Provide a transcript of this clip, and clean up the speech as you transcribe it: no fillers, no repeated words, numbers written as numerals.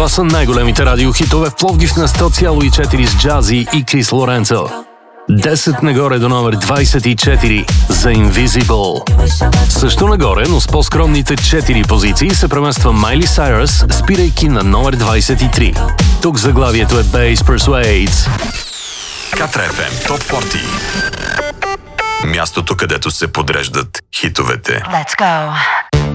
Това са най-големите радиохитове в Пловдив на 100,4 с Джази и Крис Лоренцо. 10 нагоре до номер 24 за Invisible. Също нагоре, но с по-скромните 4 позиции се премества Майли Сайръс, спирайки на номер 23. Тук заглавието е Bass Persuades. Катра FM Топ 40. Мястото, където се подреждат хитовете. Let's go.